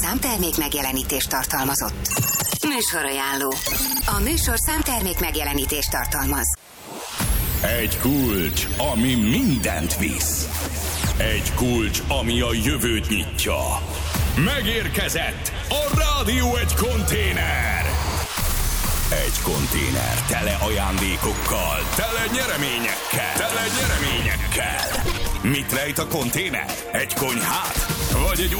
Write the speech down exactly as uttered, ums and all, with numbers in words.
számtermék megjelenítést tartalmazott. Műsorajánló. A műsor számtermék megjelenítést tartalmaz. Egy kulcs, ami mindent visz. Egy kulcs, ami a jövőt nyitja. Megérkezett a Rádió Egy konténer. Egy konténer tele ajándékokkal, tele nyereményekkel, tele nyereményekkel. Mit rejt a konténer? Egy konyhát? Vagy egy